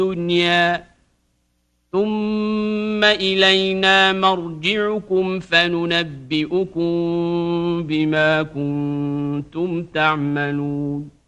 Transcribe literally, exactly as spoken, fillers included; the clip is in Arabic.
الدنيا ثم إلينا مرجعكم فننبئكم بما كنتم تعملون